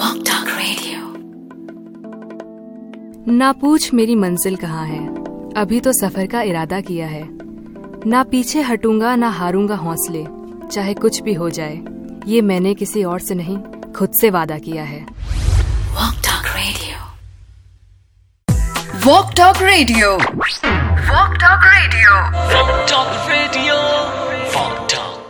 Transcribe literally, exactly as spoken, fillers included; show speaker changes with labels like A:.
A: ना पूछ मेरी मंजिल कहाँ है, अभी तो सफर का इरादा किया है। ना पीछे हटूंगा ना हारूंगा हौसले, चाहे कुछ भी हो जाए। ये मैंने किसी और से नहीं, खुद से वादा किया है।
B: Walk Talk Radio. Walk Talk Radio. Walk Talk Radio.
C: Walk Talk Radio.